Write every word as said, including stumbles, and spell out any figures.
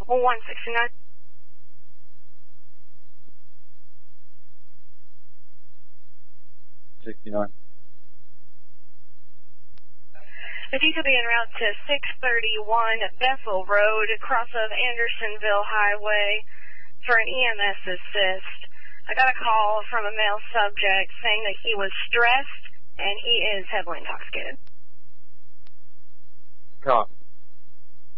one sixty-nine. sixty-nine. If you could be en route to six thirty-one Bethel Road, across of Andersonville Highway, for an E M S assist. I got a call from a male subject saying that he was stressed and he is heavily intoxicated. Copy.